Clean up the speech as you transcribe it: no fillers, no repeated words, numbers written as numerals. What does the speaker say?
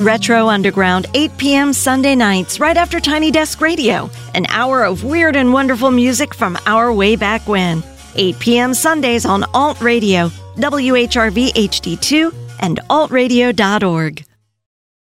Retro Underground, 8 p.m. Sunday nights, right after Tiny Desk Radio. An hour of weird and wonderful music from our way back when. 8 p.m. Sundays on Alt Radio, WHRV HD2, and altradio.org.